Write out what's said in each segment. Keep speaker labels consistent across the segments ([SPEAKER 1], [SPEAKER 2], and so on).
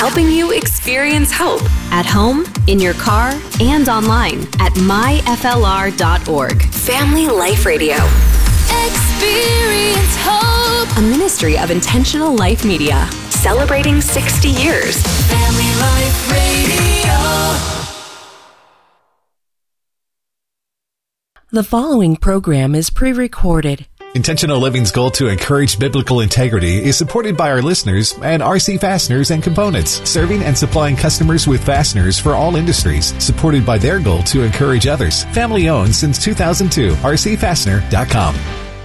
[SPEAKER 1] helping you experience hope at home, in your car, and online at myflr.org. Family Life Radio. Experience hope. A ministry of Intentional Life Media, celebrating 60 years. Family Life Radio.
[SPEAKER 2] The following program is pre-recorded.
[SPEAKER 3] Intentional Living's goal to encourage biblical integrity is supported by our listeners and RC Fasteners and Components, serving and supplying customers with fasteners for all industries, supported by their goal to encourage others. Family owned since 2002, rcfastener.com.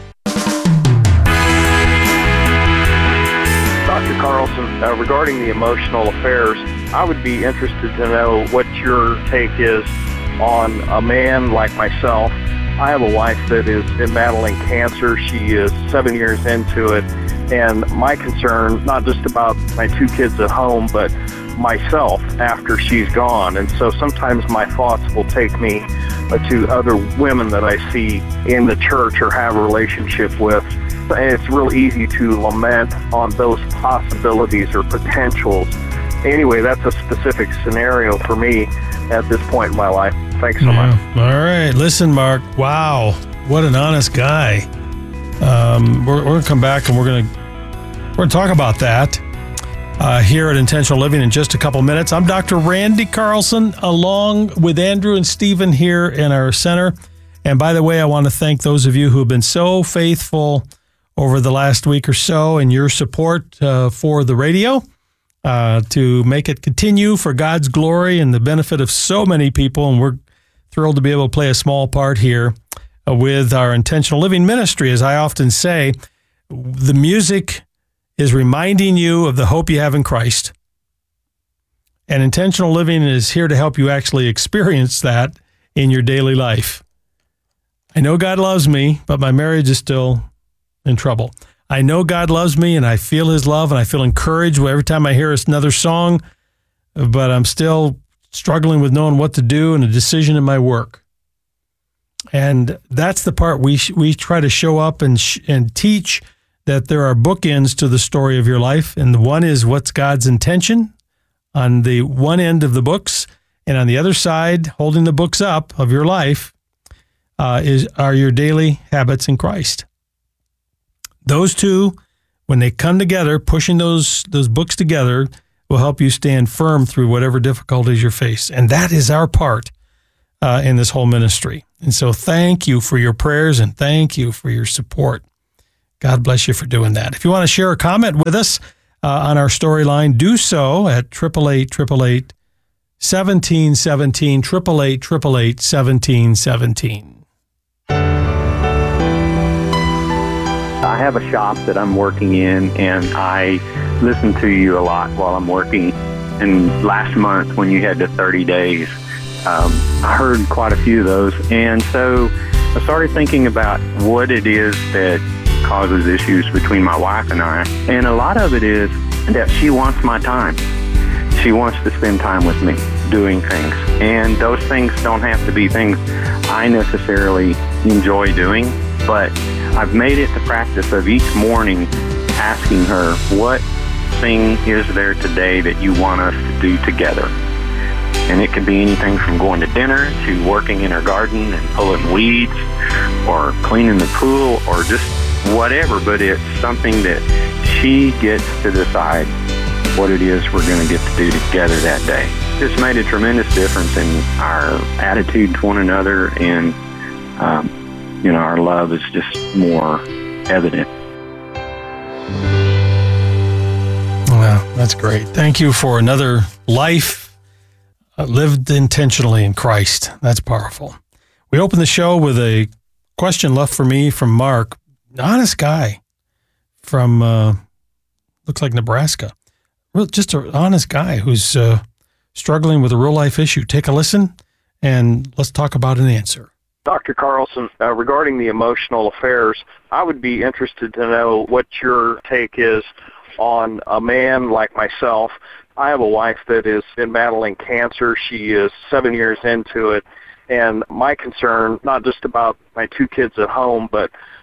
[SPEAKER 4] Dr. Carlson, regarding the emotional affairs, I would be interested to know what your take is on a man like myself. I have a wife that is battling cancer. She is 7 years into it. And my concern, not just about my two kids at home, but myself after she's gone. And so sometimes my thoughts will take me to other women that I see in the church or have a relationship with. And it's real easy to lament on those possibilities or potentials. Anyway, that's a specific scenario for me at this point in my life. Thanks so much.
[SPEAKER 5] All right. Listen, Mark. Wow. What an honest guy. We're going to come back and we're going to talk about that here at Intentional Living in just a couple minutes. I'm Dr. Randy Carlson, along with Andrew and Stephen here in our center. And by the way, I want to thank those of you who have been so faithful over the last week or so in your support for the radio. To make it continue for God's glory and the benefit of so many people. And we're thrilled to be able to play a small part here with our Intentional Living ministry. As I often say, the music is reminding you of the hope you have in Christ. And Intentional Living is here to help you actually experience that in your daily life. I know God loves me, but my marriage is still in trouble. I know God loves me, and I feel His love, and I feel encouraged every time I hear another song, but I'm still struggling with knowing what to do and a decision in my work. And that's the part we try to show up and teach, that there are bookends to the story of your life, and the one is what's God's intention on the one end of the books, and on the other side, holding the books up of your life, are your daily habits in Christ. Those two, when they come together, pushing those books together, will help you stand firm through whatever difficulties you face. And that is our part in this whole ministry. And so thank you for your prayers and thank you for your support. God bless you for doing that. If you want to share a comment with us on our storyline, do so at 888-888-1717, 888-888-1717.
[SPEAKER 4] I have a shop that I'm working in, and I listen to you a lot while I'm working. And last month, when you had the 30 days, I heard quite a few of those. And so I started thinking about what it is that causes issues between my wife and I. And a lot of it is that she wants my time. She wants to spend time with me doing things. And those things don't have to be things I necessarily enjoy doing, but I've made it the practice of each morning asking her, what thing is there today that you want us to do together? And it could be anything from going to dinner to working in her garden and pulling weeds or cleaning the pool or just whatever, but it's something that she gets to decide what it is we're going to get to do together that day. It's made a tremendous difference in our attitude to one another, and our love is just more evident.
[SPEAKER 5] Well, that's great. Thank you for another life lived intentionally in Christ. That's powerful. We opened the show with a question left for me from Mark, honest guy from, looks like Nebraska. Just an honest guy who's struggling with a real life issue. Take a listen and let's talk about an answer.
[SPEAKER 4] Dr. Carlson, regarding the emotional affairs, I would be interested to know what your take is on a man like myself. I have a wife that has been battling cancer. She is 7 years into it. And my concern, not just about my two kids at home, but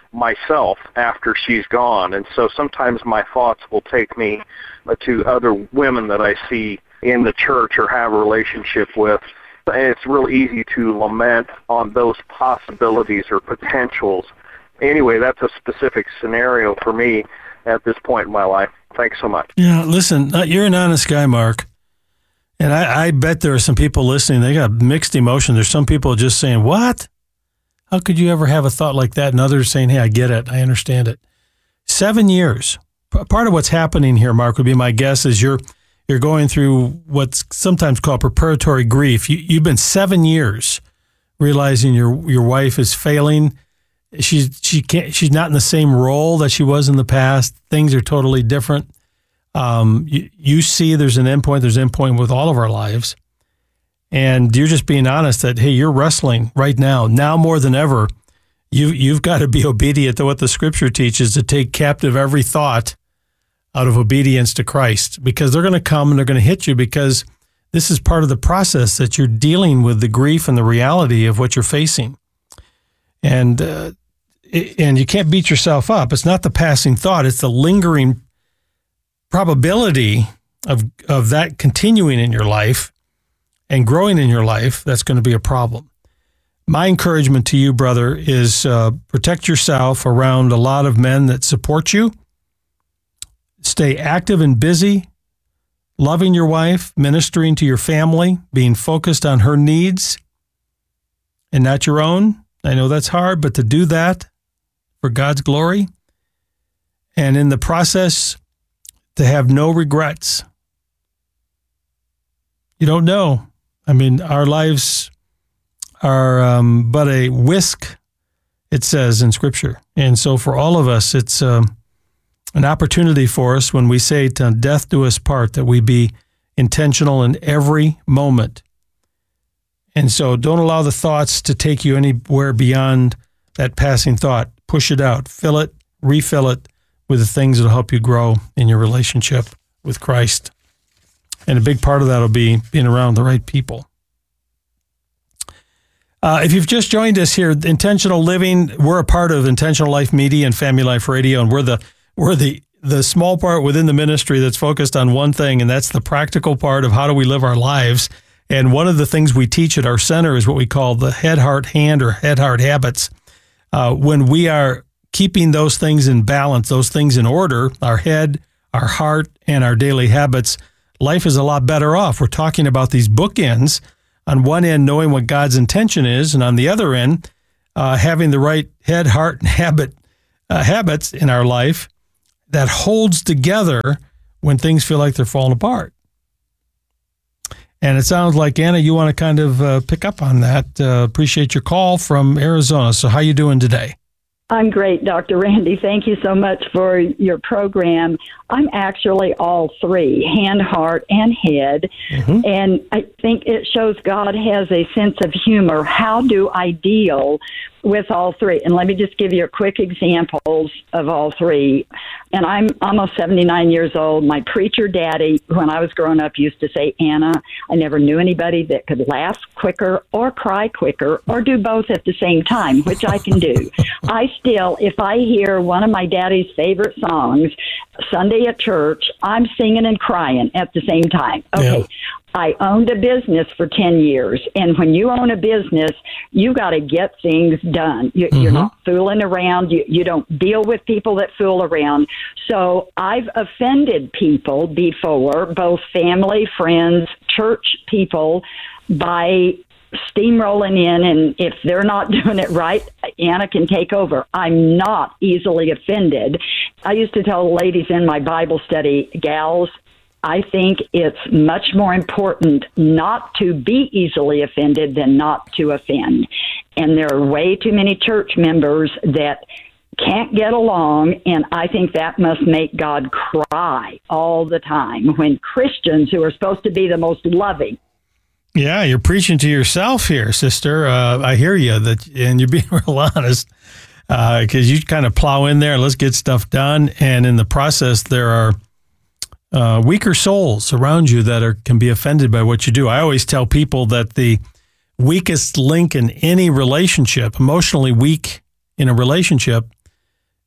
[SPEAKER 6] myself after she's gone. And so sometimes my thoughts will take me to other women that I see in the church or have a relationship with. And it's real easy to lament on those possibilities or potentials. Anyway, that's a specific scenario for me at this point in my life. Thanks so much.
[SPEAKER 5] Yeah, listen, you're an honest guy, Mark. And I bet there are some people listening, they got mixed emotion. There's some people just saying, what? How could you ever have a thought like that? And others saying, hey, I get it. I understand it. 7 years. Part of what's happening here, Mark, would be my guess is you're going through what's sometimes called preparatory grief. You've been 7 years realizing your wife is failing. She's not in the same role that she was in the past. Things are totally different. You see there's an endpoint. There's an endpoint with all of our lives. And you're just being honest that, hey, you're wrestling right now. Now more than ever, you've got to be obedient to what the Scripture teaches, to take captive every thought out of obedience to Christ, because they're going to come and they're going to hit you, because this is part of the process that you're dealing with the grief and the reality of what you're facing. And you can't beat yourself up. It's not the passing thought. It's the lingering probability of that continuing in your life and growing in your life. That's going to be a problem. My encouragement to you, brother, is protect yourself around a lot of men that support you. Stay active and busy, loving your wife, ministering to your family, being focused on her needs and not your own. I know that's hard, but to do that for God's glory, and in the process, to have no regrets. You don't know. I mean, our lives are but a whisk, it says in Scripture. And so for all of us, it's an opportunity for us when we say to death do us part, that we be intentional in every moment. And so don't allow the thoughts to take you anywhere beyond that passing thought. Push it out, fill it, refill it with the things that will help you grow in your relationship with Christ. And a big part of that will be being around the right people. If you've just joined us here, Intentional Living, we're a part of Intentional Life Media and Family Life Radio, and we're the small part within the ministry that's focused on one thing, and that's the practical part of how do we live our lives. And one of the things we teach at our center is what we call the head, heart, hand, or head, heart habits. When we are keeping those things in balance, those things in order, our head, our heart, and our daily habits, life is a lot better off. We're talking about these bookends. On one end, knowing what God's intention is, and on the other end, having the right head, heart, and habits in our life that holds together when things feel like they're falling apart. And it sounds like, Anna, you want to kind of pick up on that. Appreciate your call from Arizona. So how you doing today?
[SPEAKER 7] I'm great, Dr. Randy. Thank you so much for your program. I'm actually all three, hand, heart, and head. Mm-hmm. And I think it shows God has a sense of humor. How do I deal with all three? And let me just give you a quick examples of all three. And I'm almost 79 years old. My preacher daddy, when I was growing up, used to say, Anna, I never knew anybody that could laugh quicker or cry quicker or do both at the same time, which I can do. I still, if I hear one of my daddy's favorite songs, Sunday at church, I'm singing and crying at the same time. Okay. Yeah. I owned a business for 10 years, and when you own a business, you got to get things done. You're not fooling around. You don't deal with people that fool around. So I've offended people before, both family, friends, church people, by steamrolling in, and if they're not doing it right, Anna can take over. I'm not easily offended. I used to tell ladies in my Bible study, gals, I think it's much more important not to be easily offended than not to offend. And there are way too many church members that can't get along, and I think that must make God cry all the time when Christians, who are supposed to be the most loving.
[SPEAKER 5] Yeah, you're preaching to yourself here, sister. I hear you, and you're being real honest, because you kind of plow in there, let's get stuff done, and in the process, there are weaker souls around you that can be offended by what you do. I always tell people that the weakest link in any relationship, emotionally weak in a relationship,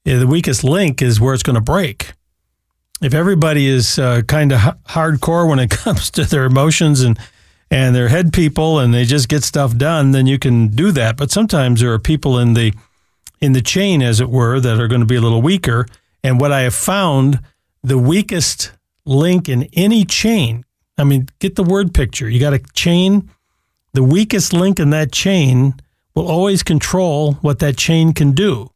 [SPEAKER 5] The weakest link is where it's going to break. If everybody is kind of hardcore when it comes to their emotions and their head people and they just get stuff done, then you can do that. But sometimes there are people in the chain, as it were, that are going to be a little weaker. And what I have found, the weakest link in any chain, I mean, get the word picture. You got a chain. The weakest link in that chain will always control what that chain can do.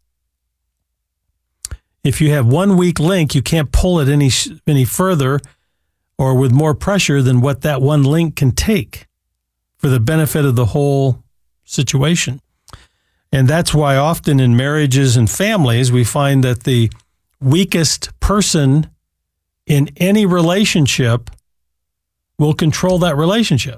[SPEAKER 5] If you have one weak link, you can't pull it any further or with more pressure than what that one link can take for the benefit of the whole situation. And that's why often in marriages and families, we find that the weakest person in any relationship will control that relationship.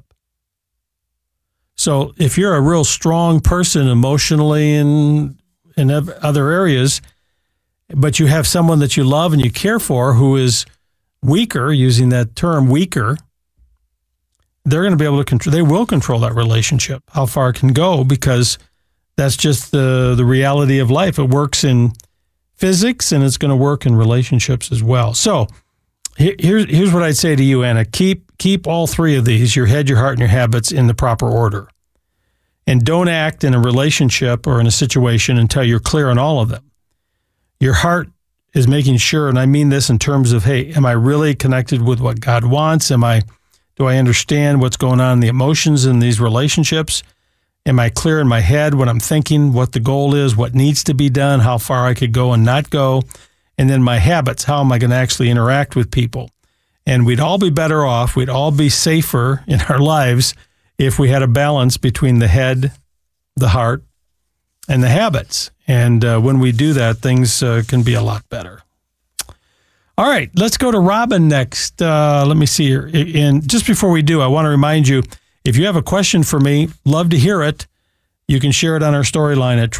[SPEAKER 5] So if you're a real strong person emotionally and in other areas, but you have someone that you love and you care for who is weaker, using that term weaker, they're going to be able to control, they will control that relationship, how far it can go, because that's just the reality of life. It works in physics and it's going to work in relationships as well. So here's what I'd say to you, Anna. Keep all three of these, your head, your heart, and your habits, in the proper order. And don't act in a relationship or in a situation until you're clear on all of them. Your heart is making sure, and I mean this in terms of, hey, am I really connected with what God wants? Do I understand what's going on in the emotions in these relationships? Am I clear in my head when I'm thinking what the goal is, what needs to be done, how far I could go and not go? And then my habits, how am I going to actually interact with people? And we'd all be better off, we'd all be safer in our lives if we had a balance between the head, the heart, and the habits. And when we do that, things can be a lot better. All right, let's go to Robin next. Let me see here. And just before we do, I want to remind you, if you have a question for me, love to hear it. You can share it on our storyline at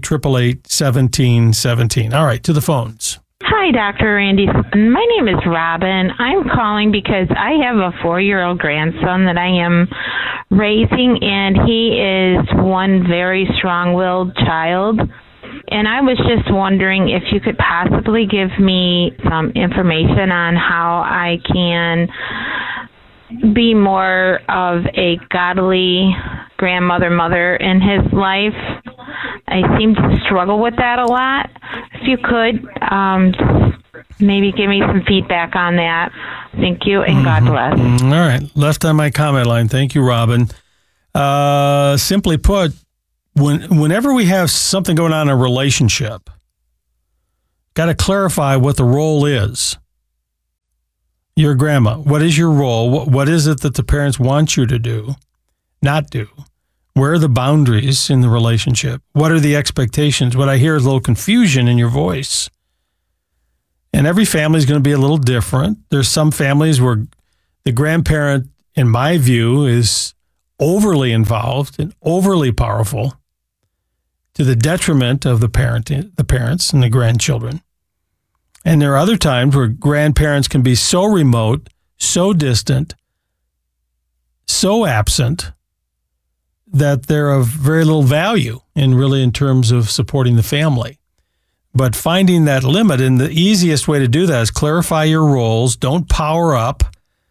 [SPEAKER 5] 888-888-1717. All right, to the phones.
[SPEAKER 8] Hi, Dr. Randy. My name is Robin. I'm calling because I have a 4-year-old grandson that I am raising, and he is one very strong-willed child. And I was just wondering if you could possibly give me some information on how I can be more of a godly grandmother, mother in his life. I seem to struggle with that a lot. If you could, just maybe give me some feedback on that. Thank you, and God bless.
[SPEAKER 5] All right. Left on my comment line. Thank you, Robin. Simply put, whenever we have something going on in a relationship, got to clarify what the role is. Your grandma, what is your role? What is it that the parents want you to do, not do? Where are the boundaries in the relationship? What are the expectations? What I hear is a little confusion in your voice. And every family is going to be a little different. There's some families where the grandparent, in my view, is overly involved and overly powerful to the detriment of the parents and the grandchildren. And there are other times where grandparents can be so remote, so distant, so absent, that they're of very little value in terms of supporting the family. But finding that limit, and the easiest way to do that is clarify your roles. Don't power up.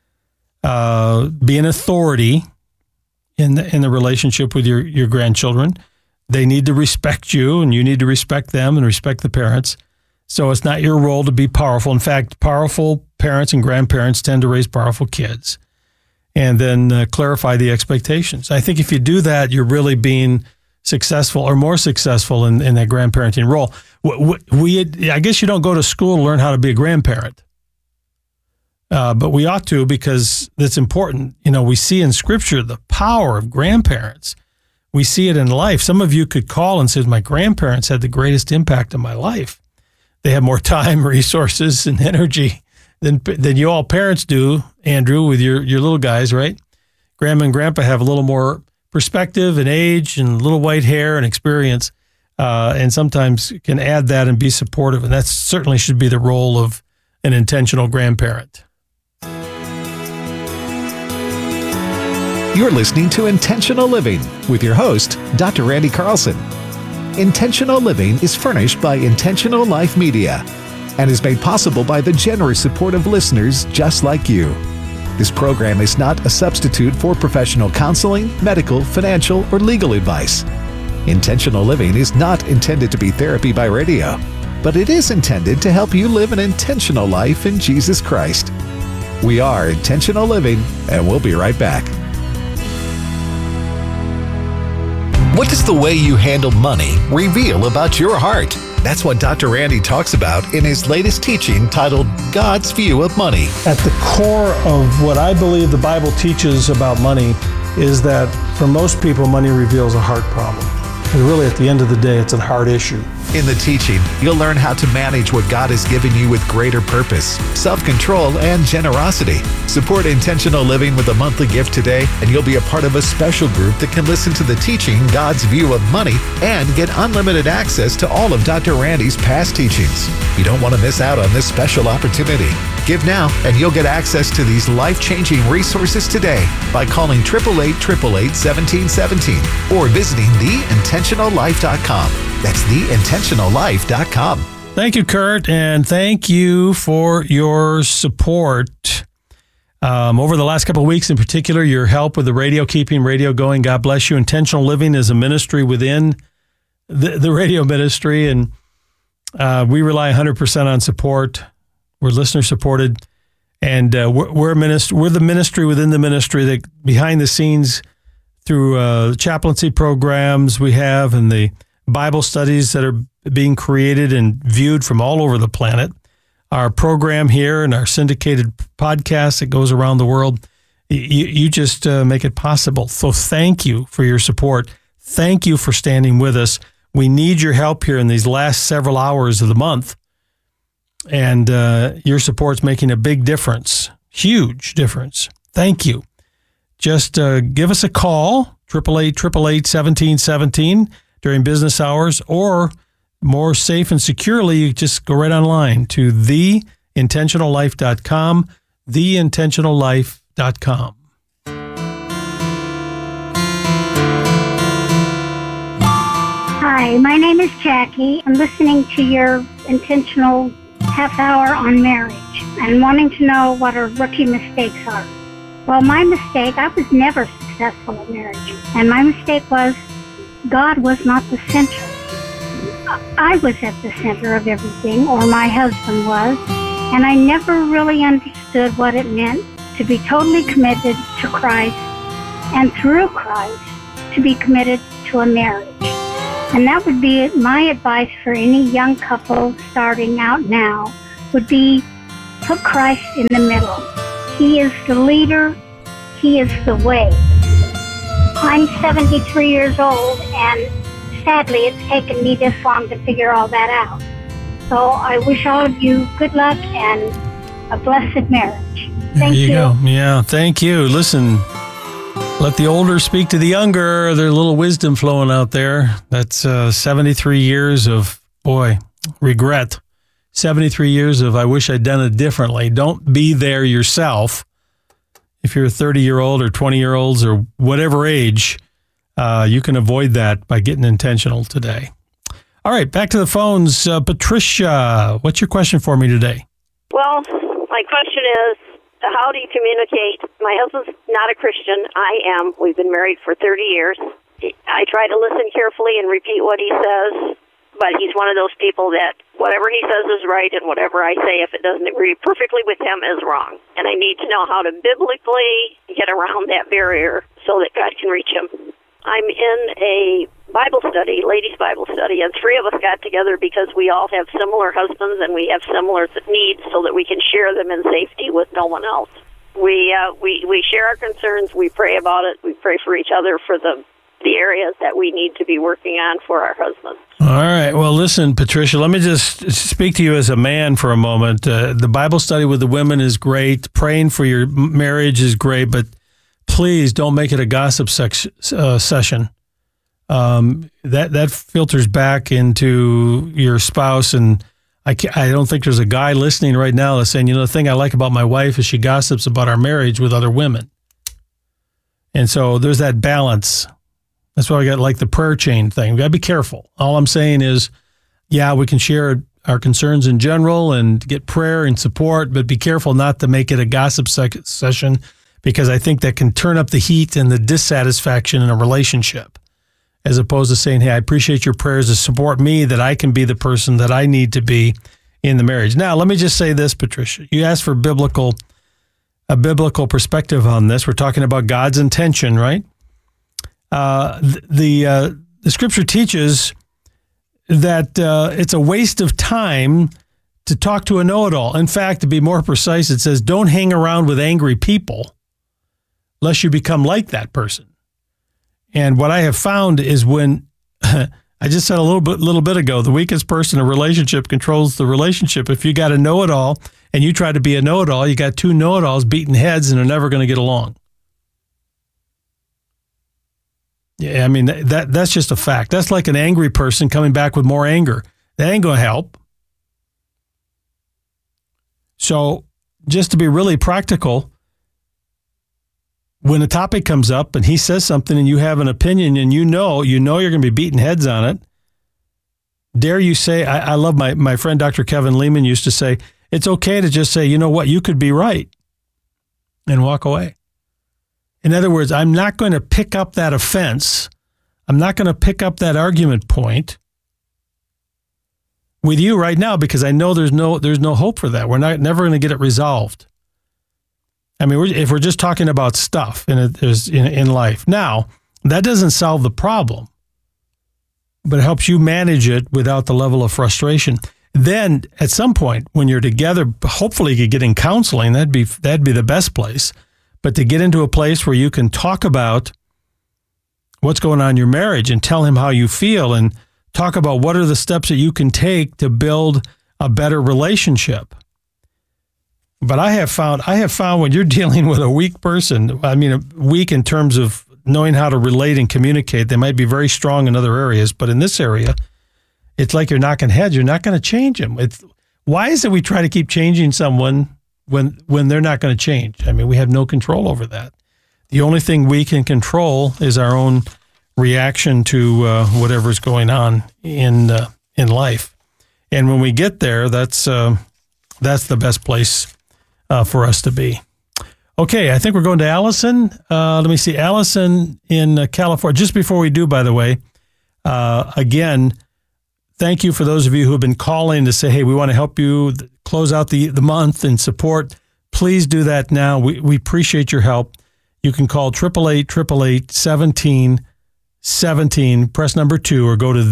[SPEAKER 5] Be an authority in the relationship with your grandchildren. They need to respect you, and you need to respect them and respect the parents. So it's not your role to be powerful. In fact, powerful parents and grandparents tend to raise powerful kids. And then clarify the expectations. I think if you do that, you're really being successful or more successful in that grandparenting role. I guess you don't go to school to learn how to be a grandparent. But we ought to, because it's important. You know, we see in Scripture the power of grandparents. We see it in life. Some of you could call and say, my grandparents had the greatest impact on my life. They have more time, resources, and energy than you all parents do, Andrew, with your little guys, right? Grandma and Grandpa have a little more perspective and age and little white hair and experience, and sometimes can add that and be supportive. And that certainly should be the role of an intentional grandparent.
[SPEAKER 3] You're listening to Intentional Living with your host, Dr. Randy Carlson. Intentional Living is furnished by Intentional Life Media and is made possible by the generous support of listeners just like you. This program is not a substitute for professional counseling, medical, financial, or legal advice. Intentional Living is not intended to be therapy by radio, but it is intended to help you live an intentional life in Jesus Christ. We are Intentional Living, and we'll be right back. What does the way you handle money reveal about your heart? That's what Dr. Randy talks about in his latest teaching titled God's View of Money.
[SPEAKER 5] At the core of what I believe the Bible teaches about money is that for most people, money reveals a heart problem. And really, at the end of the day, it's a heart issue.
[SPEAKER 3] In the teaching, you'll learn how to manage what God has given you with greater purpose, self-control, and generosity. Support Intentional Living with a monthly gift today, and you'll be a part of a special group that can listen to the teaching God's View of Money and get unlimited access to all of Dr. Randy's past teachings. You don't want to miss out on this special opportunity. Give now, and you'll get access to these life-changing resources today by calling 888-888-1717 or visiting theintentionallife.com. That's theintentionallife.com.
[SPEAKER 5] Thank you, Kurt, and thank you for your support. Over the last couple of weeks in particular, your help with the radio, keeping radio going. God bless you. Intentional Living is a ministry within the radio ministry, and we rely 100% on support. We're listener supported, and we're the ministry within the ministry that behind the scenes through chaplaincy programs we have and the Bible studies that are being created and viewed from all over the planet. Our program here and our syndicated podcast that goes around the world, you just make it possible. So thank you for your support. Thank you for standing with us. We need your help here in these last several hours of the month. And your support's making a big difference, huge difference. Thank you. Just give us a call, 888-888-1717 during business hours, or more safe and securely, you just go right online to theintentionallife.com, theintentionallife.com.
[SPEAKER 9] Hi, my name is Jackie. I'm listening to your intentional half hour on marriage and wanting to know what our rookie mistakes are. Well, my mistake, I was never successful in marriage. And my mistake was God was not the center. I was at the center of everything, or my husband was, and I never really understood what it meant to be totally committed to Christ and through Christ to be committed to a marriage. And that would be my advice for any young couple starting out now, would be put Christ in the middle. He is the leader. He is the way. I'm 73 years old, and sadly, it's taken me this long to figure all that out. So I wish all of you good luck and a blessed marriage. Thank you.
[SPEAKER 5] There you go. Yeah, thank you. Listen, let the older speak to the younger. There's a little wisdom flowing out there. That's 73 years of, regret. 73 years of, I wish I'd done it differently. Don't be there yourself. If you're a 30-year-old or 20-year-olds or whatever age, you can avoid that by getting intentional today. All right, back to the phones. Patricia, what's your question for me today?
[SPEAKER 10] Well, my question is, how do you communicate? My husband's not a Christian. I am. We've been married for 30 years. I try to listen carefully and repeat what he says, but he's one of those people that whatever he says is right, and whatever I say, if it doesn't agree perfectly with him, is wrong. And I need to know how to biblically get around that barrier so that God can reach him. I'm in a Bible study, ladies' Bible study, and 3 of us got together because we all have similar husbands and we have similar needs so that we can share them in safety with no one else. We share our concerns, we pray about it, we pray for each other for the areas that we need to be working on for our husbands.
[SPEAKER 5] All right. Well, listen, Patricia, let me just speak to you as a man for a moment. The Bible study with the women is great. Praying for your marriage is great, but please don't make it a gossip session. That filters back into your spouse, and I don't think there's a guy listening right now that's saying, the thing I like about my wife is she gossips about our marriage with other women. And so there's that balance. That's why we got like the prayer chain thing. We got to be careful. All I'm saying is, yeah, we can share our concerns in general and get prayer and support, but be careful not to make it a gossip session, because I think that can turn up the heat and the dissatisfaction in a relationship, as opposed to saying, hey, I appreciate your prayers to support me, that I can be the person that I need to be in the marriage. Now, let me just say this, Patricia. You asked for a biblical perspective on this. We're talking about God's intention, right? The scripture teaches that it's a waste of time to talk to a know-it-all. In fact, to be more precise, it says, don't hang around with angry people lest you become like that person. And what I have found is when, I just said a little bit ago, the weakest person in a relationship controls the relationship. If you got a know-it-all and you try to be a know-it-all, you got two know-it-alls beating heads and they're never going to get along. Yeah, I mean, that's just a fact. That's like an angry person coming back with more anger. That ain't going to help. So just to be really practical, when a topic comes up and he says something and you have an opinion and you know you're going to be beating heads on it, dare you say, I love my friend Dr. Kevin Lehman used to say, it's okay to just say, you know what, you could be right, and walk away. In other words, I'm not going to pick up that offense. I'm not going to pick up that argument point with you right now, because I know there's no hope for that. We're never going to get it resolved. I mean, if we're just talking about stuff in life. Now, that doesn't solve the problem, but it helps you manage it without the level of frustration. Then at some point when you're together, hopefully you could get in counseling. That'd be the best place. But to get into a place where you can talk about what's going on in your marriage and tell him how you feel and talk about what are the steps that you can take to build a better relationship. But I have found when you're dealing with a weak person, I mean, weak in terms of knowing how to relate and communicate, they might be very strong in other areas, but in this area, it's like you're knocking heads. You're not going to change them. Why is it we try to keep changing someone when they're not going to change? I mean, we have no control over that. The only thing we can control is our own reaction to whatever's going on in life. And when we get there, that's the best place for us to be. Okay, I think we're going to Allison. Let me see. Allison in California. Just before we do, by the way, again, thank you for those of you who have been calling to say, hey, we want to help you close out the month and support. Please do that now. We appreciate your help. You can call 888-888-1717, press number 2, or go to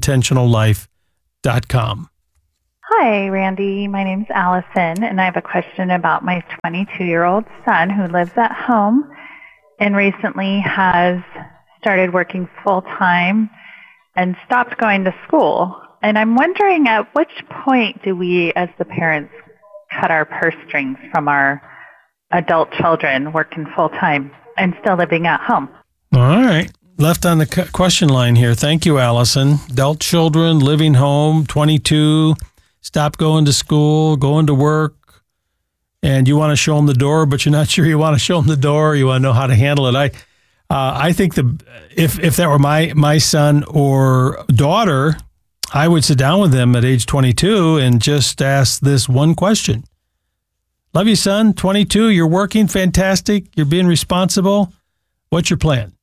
[SPEAKER 5] theintentionallife.com.
[SPEAKER 11] Hi, Randy. My name's Allison, and I have a question about my 22-year-old son who lives at home and recently has started working full-time and stopped going to school. And I'm wondering, at which point do we, as the parents, cut our purse strings from our adult children working full-time and still living at home?
[SPEAKER 5] All right. Left on the question line here. Thank you, Allison. Adult children, living home, 22, stop going to school, going to work, and you want to show them the door, but you're not sure you want to show them the door. You want to know how to handle it. I think if that were my son or daughter, I would sit down with them at age 22 and just ask this one question. Love you, son. 22, you're working, fantastic. You're being responsible. What's your plan?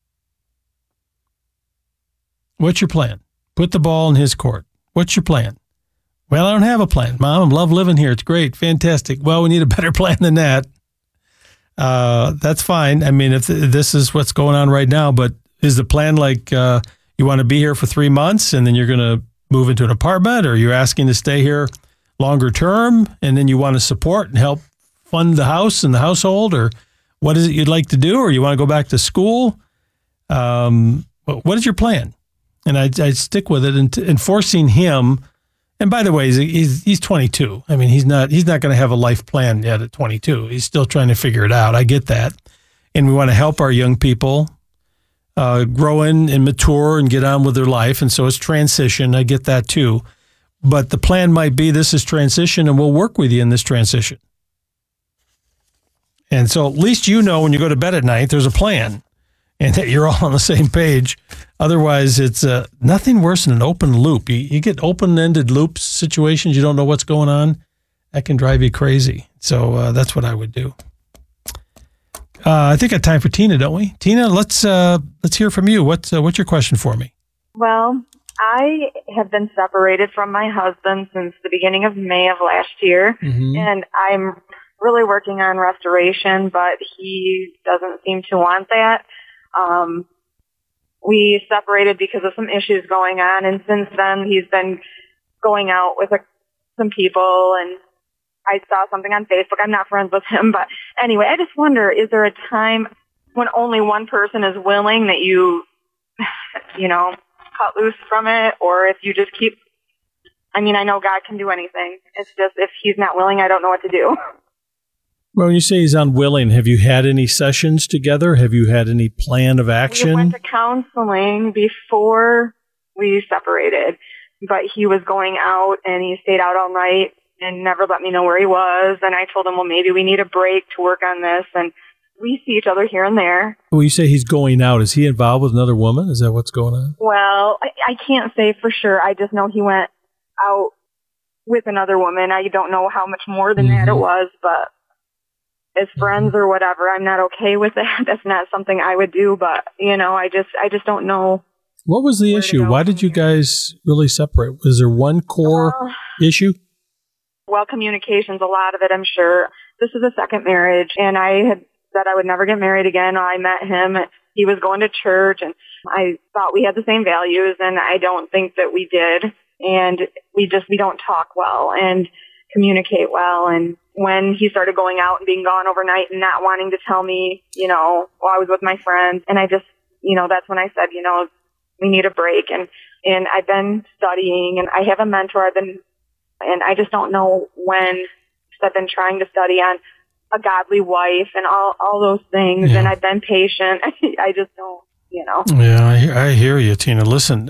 [SPEAKER 5] What's your plan? Put the ball in his court. What's your plan? Well, I don't have a plan. Mom, I love living here. It's great. Fantastic. Well, we need a better plan than that. That's fine. I mean, if this is what's going on right now, but is the plan like you want to be here for 3 months and then you're going to move into an apartment, or you're asking to stay here longer term and then you want to support and help fund the house and the household, or what is it you'd like to do, or you want to go back to school? What is your plan? And I'd stick with it and forcing him. And by the way, he's 22. I mean, he's not going to have a life plan yet at 22. He's still trying to figure it out. I get that. And we want to help our young people grow in and mature and get on with their life. And so it's transition. I get that too. But the plan might be, this is transition and we'll work with you in this transition. And so at least you know when you go to bed at night, there's a plan. and that you're all on the same page. Otherwise, it's nothing worse than an open loop. You get open-ended loops, situations, you don't know what's going on. That can drive you crazy. So that's what I would do. I think I have time for Tina, don't we? Tina, let's hear from you. What's your question for me?
[SPEAKER 12] Well, I have been separated from my husband since the beginning of May of last year, and I'm really working on restoration, but he doesn't seem to want that. We separated because of some issues going on, and since then he's been going out with some people, and I saw something on Facebook. I'm not friends with him, but anyway, I just wonder, is there a time when only one person is willing that you cut loose from it, or if you just keep, I know God can do anything. It's just if he's not willing, I don't know what to do.
[SPEAKER 5] Well, when you say he's unwilling, have you had any sessions together? Have you had any plan of action?
[SPEAKER 12] We went to counseling before we separated, but he was going out and he stayed out all night and never let me know where he was. And I told him, well, maybe we need a break to work on this. And we see each other here and there.
[SPEAKER 5] When you say he's going out, is he involved with another woman? Is that what's going on?
[SPEAKER 12] Well, I can't say for sure. I just know he went out with another woman. I don't know how much more than that it was, but as friends or whatever, I'm not okay with that. That's not something I would do, but I just don't know.
[SPEAKER 5] What was the issue? Why did you guys really separate? Was there one core issue?
[SPEAKER 12] Well, communication's a lot of it, I'm sure. This is a second marriage, and I had said I would never get married again. I met him. He was going to church, and I thought we had the same values, and I don't think that we did. And we don't talk well and communicate well. And when he started going out and being gone overnight and not wanting to tell me, I was with my friends, and I just, that's when I said, we need a break. And I've been studying, and I have a mentor. And I just don't know when. I've been trying to study on a godly wife and all those things, and I've been patient. I just don't,
[SPEAKER 5] Yeah, I hear you, Tina. Listen,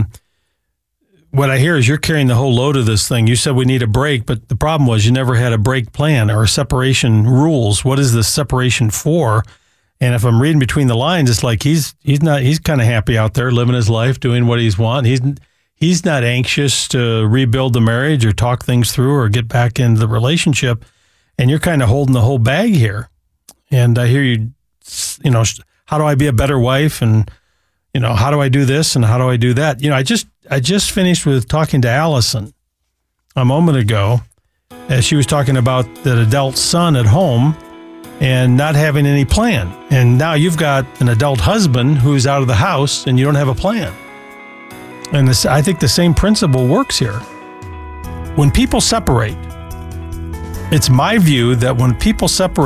[SPEAKER 5] what I hear is you're carrying the whole load of this thing. You said we need a break, but the problem was you never had a break plan or separation rules. What is this separation for? And if I'm reading between the lines, it's like he's kind of happy out there living his life, doing what he's want. He's not anxious to rebuild the marriage or talk things through or get back into the relationship. And you're kind of holding the whole bag here. And I hear you, how do I be a better wife? And, how do I do this? And how do I do that? I just finished with talking to Allison a moment ago as she was talking about that adult son at home and not having any plan. And now you've got an adult husband who's out of the house and you don't have a plan. And I think the same principle works here. When people separate, it's my view that when people separate,